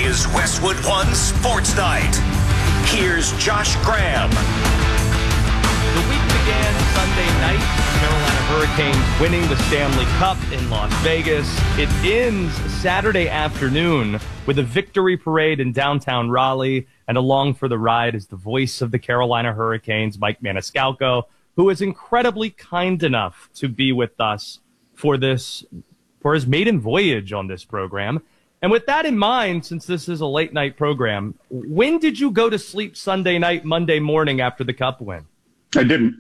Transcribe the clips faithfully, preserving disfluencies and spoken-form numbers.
is Westwood One Sports Night. Here's Josh Graham. The week began Sunday night. Carolina Hurricanes winning the Stanley Cup in Las Vegas. It ends Saturday afternoon with a victory parade in downtown Raleigh. And along for the ride is the voice of the Carolina Hurricanes, Mike Maniscalco, who is incredibly kind enough to be with us for this, for his maiden voyage on this program. And with that in mind, since this is a late night program, when did you go to sleep Sunday night, Monday morning after the Cup win? I didn't.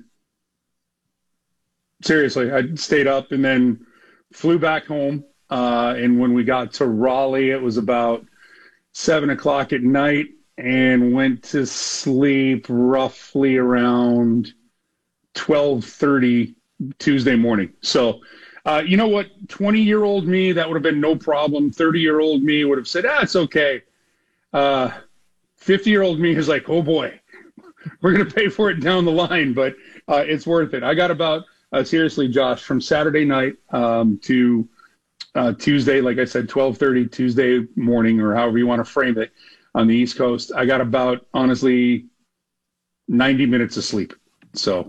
Seriously, I stayed up and then flew back home. Uh, and when we got to Raleigh, it was about seven o'clock at night, and went to sleep roughly around twelve thirty Tuesday morning. So, uh, you know what? twenty-year-old me, that would have been no problem. thirty-year-old me would have said, ah, it's okay. Uh, fifty-year-old me is like, oh, boy, we're going to pay for it down the line, but uh, it's worth it. I got about, uh, seriously, Josh, from Saturday night um, to uh, Tuesday, like I said, twelve thirty Tuesday morning, or however you want to frame it, on the East Coast, I got about, honestly, ninety minutes of sleep. So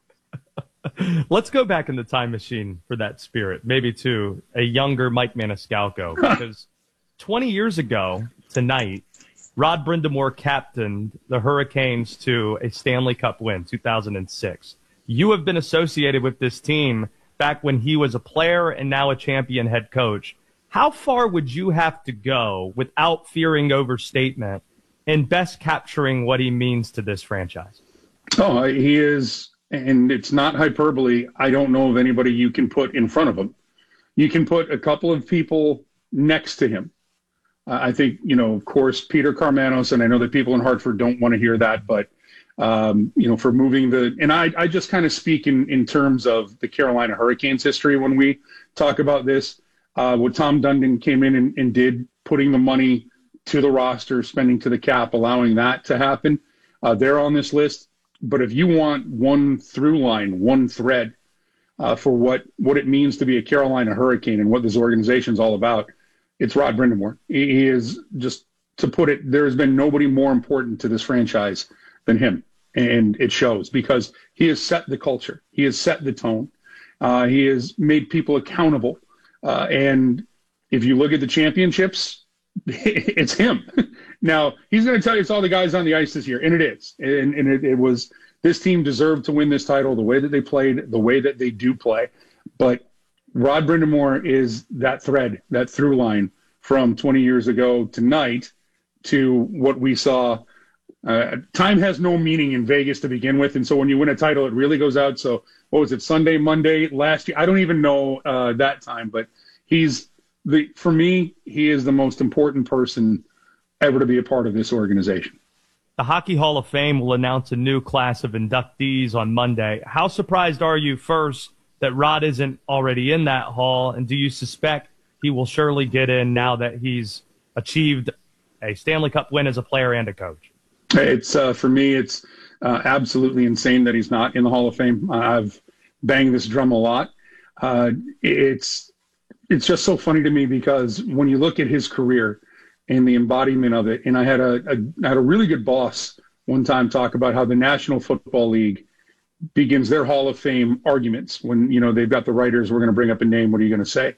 let's go back in the time machine for that spirit, maybe to a younger Mike Maniscalco, because twenty years ago tonight, Rod Brind'Amour captained the Hurricanes to a Stanley Cup win, two thousand six. You have been associated with this team back when he was a player and now a champion head coach. How far would you have to go without fearing overstatement and best capturing what he means to this franchise? Oh, he is, and it's not hyperbole. I don't know of anybody you can put in front of him. You can put a couple of people next to him. Uh, I think, you know, of course, Peter Karmanos, and I know that people in Hartford don't want to hear that, but, um, you know, for moving the – and I, I just kind of speak in, in terms of the Carolina Hurricanes history when we talk about this. Uh, what Tom Dundon came in and, and did, putting the money to the roster, spending to the cap, allowing that to happen. Uh, they're on this list. But if you want one through line, one thread uh, for what, what it means to be a Carolina Hurricane and what this organization is all about, it's Rod Brind'Amour. He, he is, just to put it, there has been nobody more important to this franchise than him. And it shows because he has set the culture. He has set the tone. Uh, he has made people accountable. Uh, and if you look at the championships, it's him. Now, he's going to tell you it's all the guys on the ice this year, and it is. And, and it, it was this team deserved to win this title the way that they played, the way that they do play. But Rod Brind'Amour is that thread, that through line from twenty years ago tonight to what we saw. Uh, time has no meaning in Vegas to begin with, and so when you win a title, it really goes out. So what was it, Sunday, Monday, last year? I don't even know uh, that time, but he's the for me, he is the most important person ever to be a part of this organization. The Hockey Hall of Fame will announce a new class of inductees on Monday. How surprised are you, first, that Rod isn't already in that hall, and do you suspect he will surely get in now that he's achieved a Stanley Cup win as a player and a coach? It's uh, for me, it's uh, absolutely insane that he's not in the Hall of Fame. I've banged this drum a lot. Uh, it's it's just so funny to me because when you look at his career and the embodiment of it, and I had a, a I had a really good boss one time talk about how the National Football League begins their Hall of Fame arguments when, you know, they've got the writers, we're going to bring up a name, what are you going to say?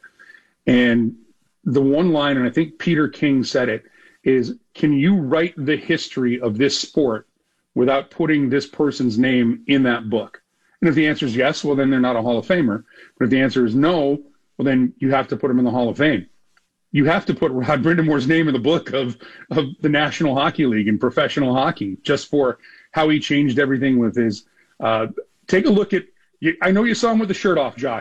And the one line, and I think Peter King said it, is, can you write the history of this sport without putting this person's name in that book? And if the answer is yes, well, then they're not a Hall of Famer. But if the answer is no, well, then you have to put him in the Hall of Fame. You have to put Rod Brind'Amour's name in the book of, of the National Hockey League and professional hockey, just for how he changed everything with his uh, – take a look at – I know you saw him with the shirt off, Josh.